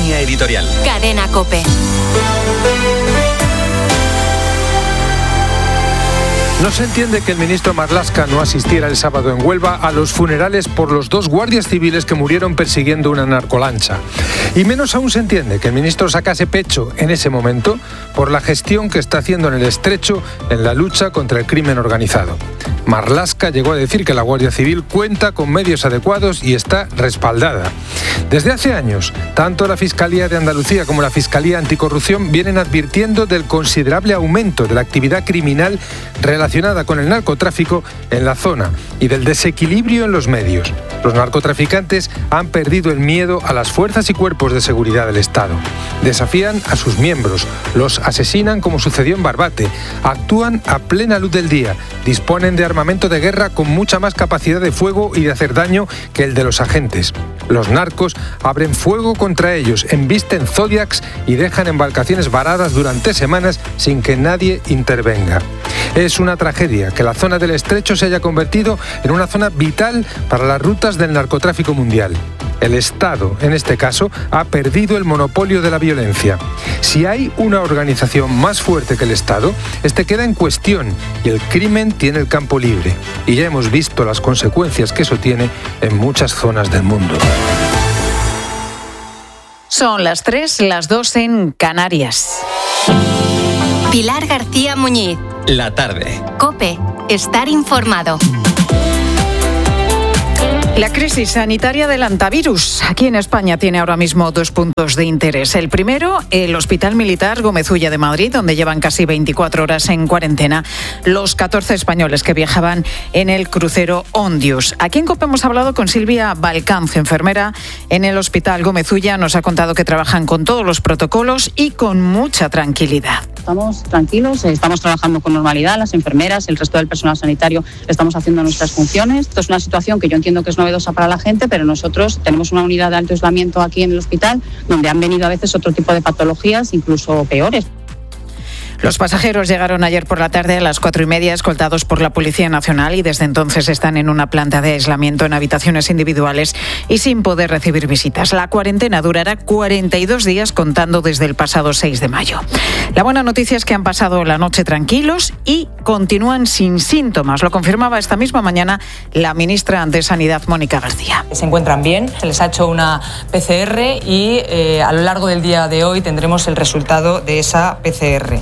Línea editorial. Cadena COPE. No se entiende que el ministro Marlaska no asistiera el sábado en Huelva a los funerales por los 2 guardias civiles que murieron persiguiendo una narcolancha. Y menos aún se entiende que el ministro sacase pecho en ese momento por la gestión que está haciendo en el Estrecho en la lucha contra el crimen organizado. Marlaska llegó a decir que la Guardia Civil cuenta con medios adecuados y está respaldada. Desde hace años, tanto la Fiscalía de Andalucía como la Fiscalía Anticorrupción vienen advirtiendo del considerable aumento de la actividad criminal relacionada con el narcotráfico en la zona y del desequilibrio en los medios. Los narcotraficantes han perdido el miedo a las fuerzas y cuerpos de seguridad del Estado. Desafían a sus miembros, los asesinan como sucedió en Barbate, actúan a plena luz del día, disponen de armamento de guerra con mucha más capacidad de fuego y de hacer daño que el de los agentes. Los narcos abren fuego contra ellos, embisten Zodiacs y dejan embarcaciones varadas durante semanas sin que nadie intervenga. Es una tragedia que la zona del Estrecho se haya convertido en una zona vital para las rutas del narcotráfico mundial. El Estado, en este caso, ha perdido el monopolio de la violencia. Si hay una organización más fuerte que el Estado, este queda en cuestión y el crimen tiene el campo libre. Y ya hemos visto las consecuencias que eso tiene en muchas zonas del mundo. Son las 3, las 2 en Canarias. Pilar García Muñiz. La tarde. COPE. Estar informado. La crisis sanitaria del hantavirus. Aquí en España tiene ahora mismo 2 puntos de interés. El primero, el Hospital Militar Gómez Ulla de Madrid, donde llevan casi 24 horas en cuarentena los 14 españoles que viajaban en el crucero Ondius. Aquí en COPE hemos hablado con Silvia Balcanz, enfermera en el Hospital Gómez Ulla. Nos ha contado que trabajan con todos los protocolos y con mucha tranquilidad. Estamos tranquilos, estamos trabajando con normalidad, las enfermeras, el resto del personal sanitario estamos haciendo nuestras funciones. Esto es una situación que yo entiendo que es novedosa para la gente, pero nosotros tenemos una unidad de alto aislamiento aquí en el hospital donde han venido a veces otro tipo de patologías, incluso peores. Los pasajeros llegaron ayer por la tarde a las 4:30, escoltados por la Policía Nacional, y desde entonces están en una planta de aislamiento en habitaciones individuales y sin poder recibir visitas. La cuarentena durará 42 días contando desde el pasado 6 de mayo. La buena noticia es que han pasado la noche tranquilos y continúan sin síntomas. Lo confirmaba esta misma mañana la ministra de Sanidad, Mónica García. Se encuentran bien, se les ha hecho una PCR y a lo largo del día de hoy tendremos el resultado de esa PCR.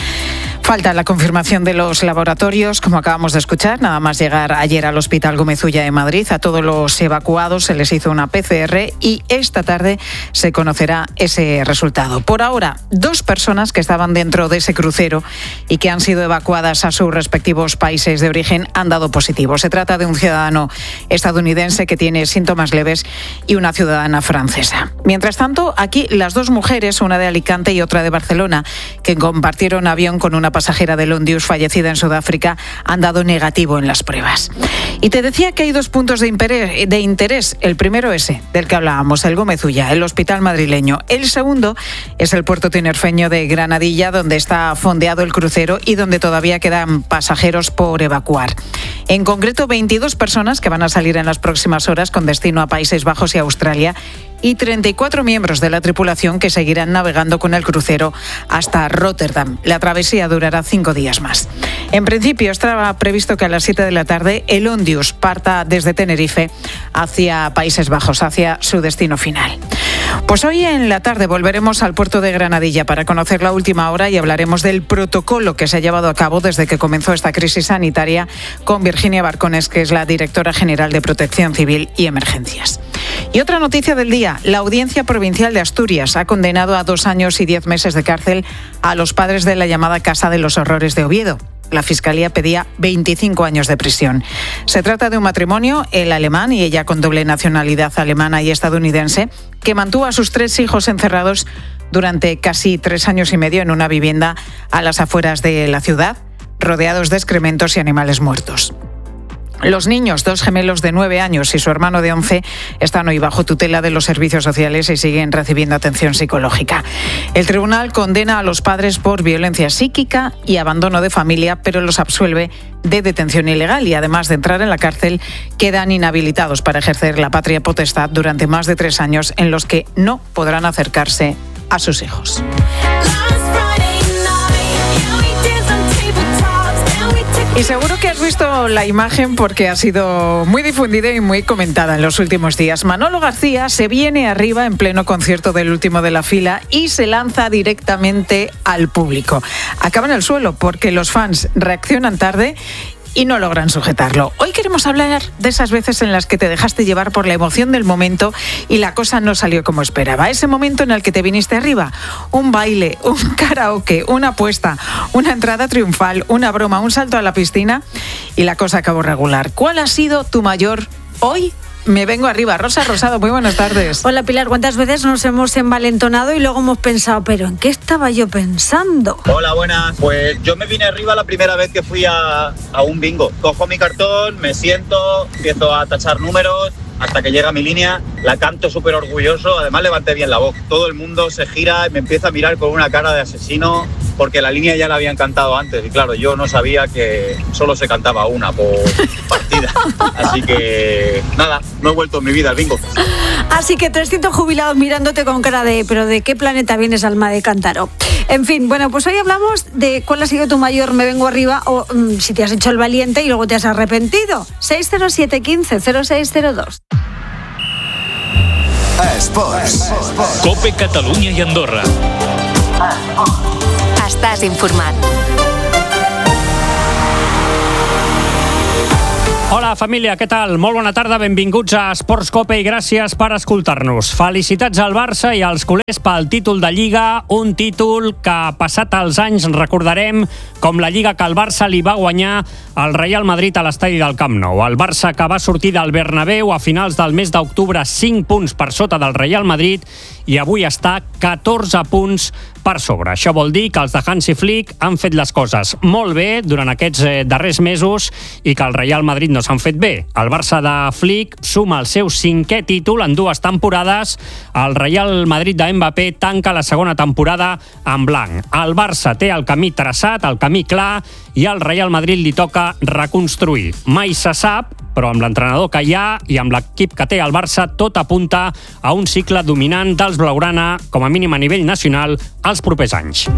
Falta la confirmación de los laboratorios, como acabamos de escuchar. Nada más llegar ayer al Hospital Gómez Ulla de Madrid, a todos los evacuados se les hizo una PCR y esta tarde se conocerá ese resultado. Por ahora, 2 personas que estaban dentro de ese crucero y que han sido evacuadas a sus respectivos países de origen han dado positivo. Se trata de un ciudadano estadounidense que tiene síntomas leves y una ciudadana francesa. Mientras tanto, aquí las 2 mujeres, una de Alicante y otra de Barcelona, que compartieron avión con una pasajera del Ondius fallecida en Sudáfrica, han dado negativo en las pruebas. Y te decía que hay 2 puntos de interés. El primero ese, del que hablábamos, el Gómez Ulla, el hospital madrileño. El segundo es el puerto tinerfeño de Granadilla, donde está fondeado el crucero y donde todavía quedan pasajeros por evacuar. En concreto, 22 personas que van a salir en las próximas horas con destino a Países Bajos y Australia, y 34 miembros de la tripulación que seguirán navegando con el crucero hasta Rotterdam. La travesía durará 5 días más. En principio estaba previsto que a las 7 de la tarde el Ondius parta desde Tenerife hacia Países Bajos, hacia su destino final. Pues hoy en la tarde volveremos al puerto de Granadilla para conocer la última hora y hablaremos del protocolo que se ha llevado a cabo desde que comenzó esta crisis sanitaria con Virginia Barcones, que es la directora general de Protección Civil y Emergencias. Y otra noticia del día, la Audiencia Provincial de Asturias ha condenado a 2 años y 10 meses de cárcel a los padres de la llamada Casa de los Horrores de Oviedo. La Fiscalía pedía 25 años de prisión. Se trata de un matrimonio, él alemán y ella con doble nacionalidad alemana y estadounidense, que mantuvo a sus 3 hijos encerrados durante casi 3 años y medio en una vivienda a las afueras de la ciudad, rodeados de excrementos y animales muertos. Los niños, 2 gemelos de 9 años y su hermano de 11, están hoy bajo tutela de los servicios sociales y siguen recibiendo atención psicológica. El tribunal condena a los padres por violencia psíquica y abandono de familia, pero los absuelve de detención ilegal y, además de entrar en la cárcel, quedan inhabilitados para ejercer la patria potestad durante más de 3 años en los que no podrán acercarse a sus hijos. Y seguro que has visto la imagen porque ha sido muy difundida y muy comentada en los últimos días. Manolo García se viene arriba en pleno concierto del último de la fila y se lanza directamente al público. Acaba en el suelo porque los fans reaccionan tarde y no logran sujetarlo. Hoy queremos hablar de esas veces en las que te dejaste llevar por la emoción del momento y la cosa no salió como esperaba. Ese momento en el que te viniste arriba. Un baile, un karaoke, una apuesta, una entrada triunfal, una broma, un salto a la piscina y la cosa acabó regular. ¿Cuál ha sido tu mayor hoy? Me vengo arriba. Rosa Rosado, muy buenas tardes. Hola Pilar, ¿cuántas veces nos hemos envalentonado y luego hemos pensado, pero ¿en qué estaba yo pensando? Hola, buenas. Pues yo me vine arriba la primera vez que fui a un bingo. Cojo mi cartón, me siento, empiezo a tachar números hasta que llega mi línea, la canto súper orgulloso, además levanté bien la voz. Todo el mundo se gira y me empieza a mirar con una cara de asesino porque la línea ya la habían cantado antes y claro, yo no sabía que solo se cantaba una por partida. Así que nada, no he vuelto en mi vida al bingo. Así que 300 jubilados mirándote con cara de ¿pero de qué planeta vienes, alma de cántaro? En fin, bueno, pues hoy hablamos de cuál ha sido tu mayor me vengo arriba o si te has hecho el valiente y luego te has arrepentido. 607 15 0602. Esports. COPE Catalunya i Andorra. Estàs informat. Hola família, què tal? Molt bona tarda, benvinguts a Esports COPE i gràcies per escoltar-nos. Felicitats al Barça i als culers pel títol de Lliga, un títol que passat els anys recordarem com la Lliga que el Barça li va guanyar al Real Madrid a l'estadi del Camp Nou. El Barça que va sortir del Bernabéu a finals del mes d'octubre 5 punts per sota del Real Madrid i avui està 14 punts per sobre. Això vol dir que els de Hansi Flick han fet les coses molt bé durant aquests darrers mesos i que el Real Madrid no s'han fet bé. El Barça de Flick suma el seu 5è títol en 2 temporades. El Real Madrid de Mbappé tanca la segona temporada en blanc. El Barça té el camí traçat, el camí clar, i al Real Madrid li toca reconstruir. Mai se sap, però amb l'entrenador que hi ha i amb l'equip que té el Barça, tot apunta a un cicle dominant dels blaugrana, com a mínim a nivell nacional, els propers anys.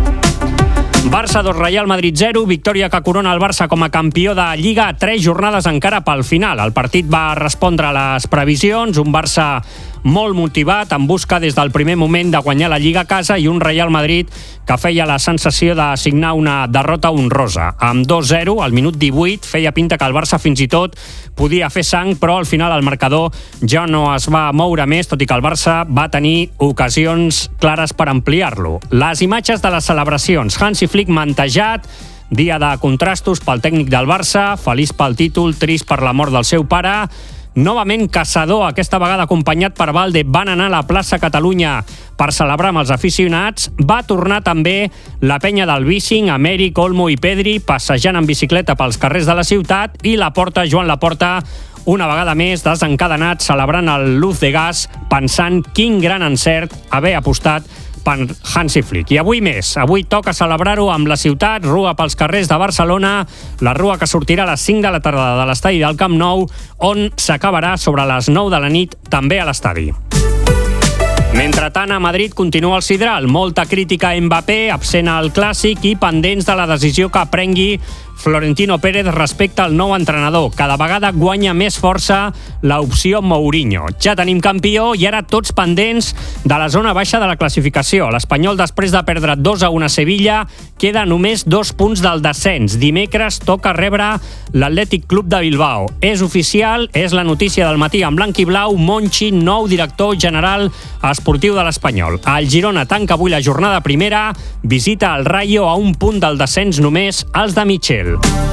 Barça 2, Real Madrid 0, victòria que corona el Barça com a campió de Lliga a 3 jornades encara pel final. El partit va respondre a les previsions, un Barça molt motivat, en busca des del primer moment de guanyar la Lliga a casa i un Real Madrid que feia la sensació de signar una derrota honrosa. Amb 2-0, al minut 18, feia pinta que el Barça fins i tot podia fer sang, però al final el marcador ja no es va moure més, tot i que el Barça va tenir ocasions clares per ampliar-lo. Les imatges de les celebracions. Hansi Flick mantejat, dia de contrastos pel tècnic del Barça, feliç pel títol, trist per la mort del seu pare. Novament caçador, aquesta vegada acompanyat per Valde, van anar a la plaça Catalunya per celebrar amb els aficionats. Va tornar també la penya del Bicing, Amèric, Olmo i Pedri, passejant en bicicleta pels carrers de la ciutat, i Laporta, Joan Laporta, una vegada més desencadenat, celebrant el Luz de Gas, pensant quin gran encert haver apostat per Hansi Flick. I avui més. Avui toca celebrar-ho amb la ciutat, rua pels carrers de Barcelona, la rua que sortirà a les 5 de la tarda de l'estadi del Camp Nou, on s'acabarà sobre les 9 de la nit, també a l'estadi. Mentrestant, a Madrid continua el sidral. Molta crítica a Mbappé, absent al Clàssic i pendents de la decisió que prengui Florentino Pérez respecte al nou entrenador. Cada vegada guanya més força l'opció Mourinho. Ja tenim campió i ara tots pendents de la zona baixa de la classificació. L'Espanyol, després de perdre 2-1 a Sevilla, queda només 2 punts del descens. Dimecres toca rebre l'Atlètic Club de Bilbao. És oficial, és la notícia del matí en blanc i blau. Monchi, nou director general esportiu de l'Espanyol. El Girona tanca avui la jornada primera, visita el Rayo a un punt del descens només, els de Michel.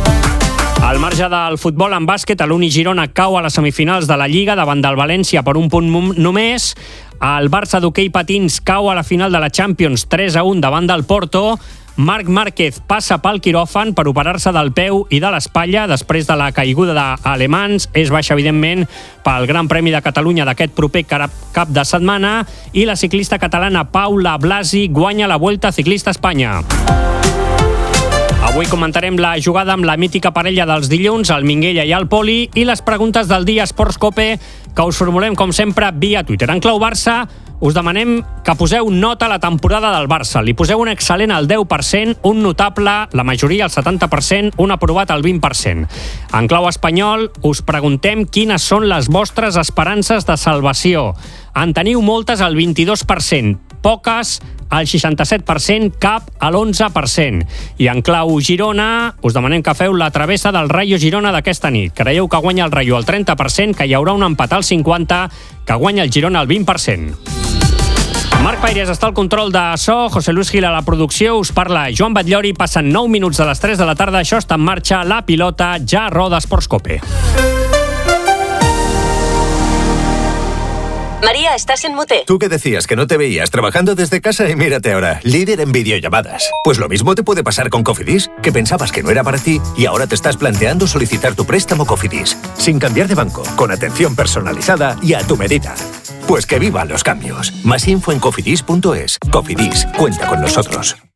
Al marge del futbol, en bàsquet, l'Uni Girona cau a les semifinals de la Lliga davant del València per un punt només. El Barça d'hoquei patins cau a la final de la Champions 3-1 davant del Porto. Marc Márquez passa pel quiròfan per operar-se del peu i de l'espatlla després de la caiguda d'alemans. És baixa, evidentment, pel Gran Premi de Catalunya d'aquest proper cap de setmana, i la ciclista catalana Paula Blasi guanya la Vuelta Ciclista a Espanya. Avui comentarem la jugada amb la mítica parella dels dilluns, el Minguella i el Poli, i les preguntes del dia Esports Cope, que us formulem, com sempre, via Twitter. En clau Barça, us demanem que poseu nota a la temporada del Barça. Li poseu un excel·lent al 10%, un notable, la majoria al 70%, un aprovat al 20%. En clau espanyol, us preguntem quines són les vostres esperances de salvació. En teniu moltes al 22%, poques al 67%, cap a l'11%. I en clau Girona, us demanem que feu la travessa del Rayo Girona d'aquesta nit. Creieu que guanya el Rayo al 30%, que hi haurà un empat al 50%, que guanya el Girona al 20%. Marc Paires està al control de so, José Luis Gil a la producció, us parla Joan Batllori, passen 9 minuts de les 3 de la tarda, això està en marxa, la pilota ja roda Esports Cope. María, estás en mute. Tú que decías que no te veías trabajando desde casa y mírate ahora, líder en videollamadas. Pues lo mismo te puede pasar con Cofidis, que pensabas que no era para ti y ahora te estás planteando solicitar tu préstamo Cofidis, sin cambiar de banco, con atención personalizada y a tu medida. Pues que vivan los cambios. Más info en cofidis.es. Cofidis, cuenta con nosotros.